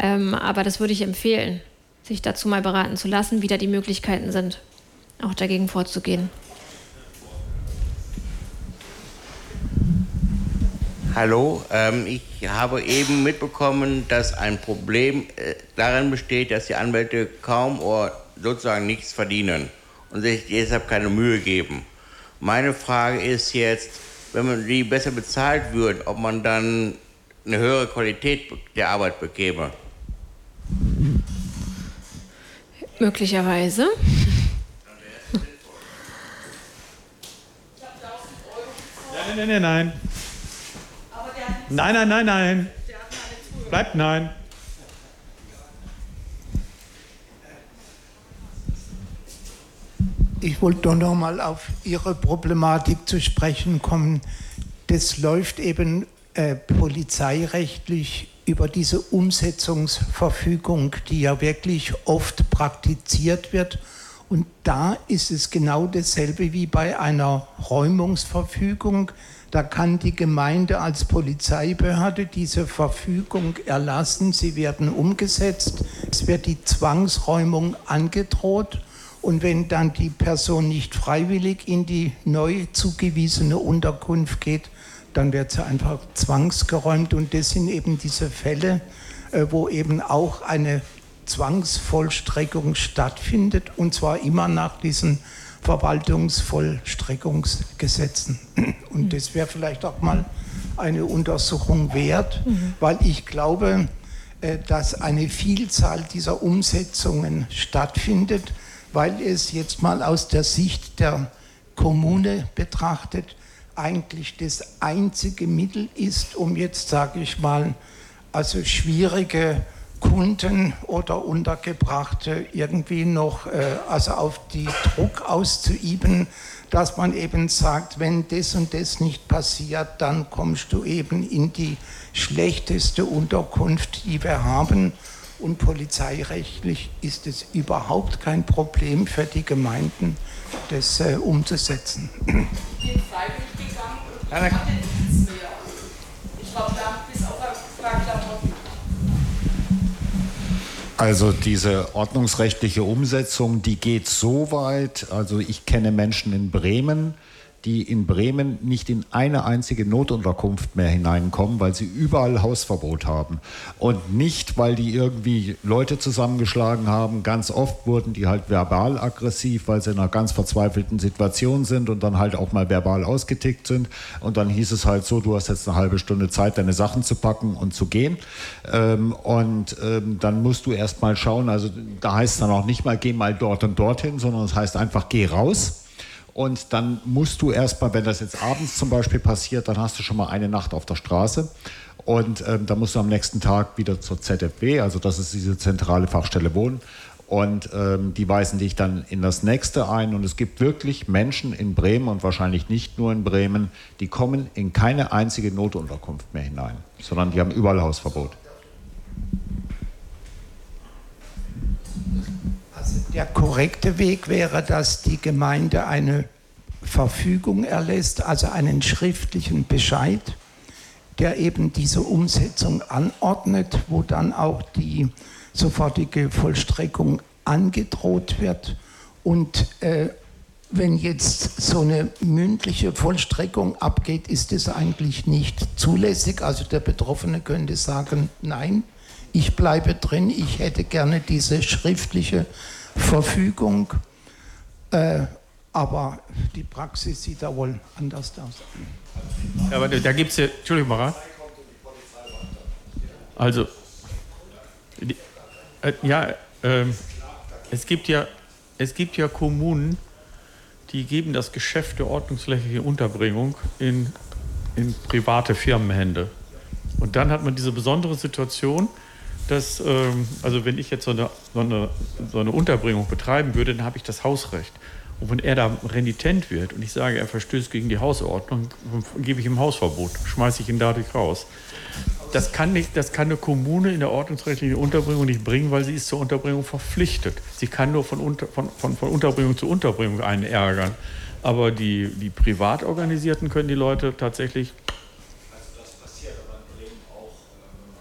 Aber das würde ich empfehlen, sich dazu mal beraten zu lassen, wie da die Möglichkeiten sind, auch dagegen vorzugehen. Hallo, ich habe eben mitbekommen, dass ein Problem darin besteht, dass die Anwälte kaum oder sozusagen nichts verdienen und sich deshalb keine Mühe geben. Meine Frage ist jetzt, wenn man die besser bezahlt würde, ob man dann eine höhere Qualität der Arbeit bekäme? Möglicherweise. Nein. Nein. Bleibt nein. Ich wollte noch mal auf Ihre Problematik zu sprechen kommen. Das läuft eben polizeirechtlich über diese Umsetzungsverfügung, die ja wirklich oft praktiziert wird. Und da ist es genau dasselbe wie bei einer Räumungsverfügung. Da kann die Gemeinde als Polizeibehörde diese Verfügung erlassen. Sie werden umgesetzt. Es wird die Zwangsräumung angedroht. Und wenn dann die Person nicht freiwillig in die neu zugewiesene Unterkunft geht, dann wird sie einfach zwangsgeräumt. Und das sind eben diese Fälle, wo eben auch eine Zwangsvollstreckung stattfindet. Und zwar immer nach diesen Verwaltungsvollstreckungsgesetzen. Und das wäre vielleicht auch mal eine Untersuchung wert, weil ich glaube, dass eine Vielzahl dieser Umsetzungen stattfindet, weil es jetzt mal aus der Sicht der Kommune betrachtet eigentlich das einzige Mittel ist, um jetzt, sage ich mal, also schwierige Kunden oder Untergebrachte irgendwie noch also auf die Druck auszuüben, dass man eben sagt, wenn das und das nicht passiert, dann kommst du eben in die schlechteste Unterkunft, die wir haben. Und polizeirechtlich ist es überhaupt kein Problem für die Gemeinden, das umzusetzen. Ich bin freiwillig gegangen und ich hatte nichts mehr. Ich war blank bis auf ein paar Klamotten. Also diese ordnungsrechtliche Umsetzung, die geht so weit, also ich kenne Menschen in Bremen, die in Bremen nicht in eine einzige Notunterkunft mehr hineinkommen, weil sie überall Hausverbot haben. Und nicht, weil die irgendwie Leute zusammengeschlagen haben. Ganz oft wurden die halt verbal aggressiv, weil sie in einer ganz verzweifelten Situation sind und dann halt auch mal verbal ausgetickt sind. Und dann hieß es halt so, du hast jetzt eine halbe Stunde Zeit, deine Sachen zu packen und zu gehen. Dann musst du erst mal schauen, also da heißt es dann auch nicht mal, geh mal dort und dorthin, sondern es heißt einfach, geh raus. Und dann musst du erstmal, wenn das jetzt abends zum Beispiel passiert, dann hast du schon mal eine Nacht auf der Straße. Und dann musst du am nächsten Tag wieder zur ZFW, also das ist diese zentrale Fachstelle Wohnen. Und die weisen dich dann in das nächste ein. Und es gibt wirklich Menschen in Bremen und wahrscheinlich nicht nur in Bremen, die kommen in keine einzige Notunterkunft mehr hinein, sondern die haben überall Hausverbot. Der korrekte Weg wäre, dass die Gemeinde eine Verfügung erlässt, also einen schriftlichen Bescheid, der eben diese Umsetzung anordnet, wo dann auch die sofortige Vollstreckung angedroht wird. Und wenn jetzt so eine mündliche Vollstreckung abgeht, ist es eigentlich nicht zulässig. Also der Betroffene könnte sagen, nein, ich bleibe drin, ich hätte gerne diese schriftliche Verfügung, aber die Praxis sieht da wohl anders aus. Ja, aber da gibt es ja, Entschuldigung, Mara. Also, es gibt ja Kommunen, die geben das Geschäft der ordnungsrechtlichen Unterbringung in private Firmenhände. Und dann hat man diese besondere Situation, dass, also wenn ich jetzt so eine Unterbringung betreiben würde, dann habe ich das Hausrecht. Und wenn er da renitent wird und ich sage, er verstößt gegen die Hausordnung, dann gebe ich ihm Hausverbot, schmeiße ich ihn dadurch raus. Das kann eine Kommune in der ordnungsrechtlichen Unterbringung nicht bringen, weil sie ist zur Unterbringung verpflichtet. Sie kann nur von Unterbringung zu Unterbringung einen ärgern. Aber die privat organisierten können die Leute tatsächlich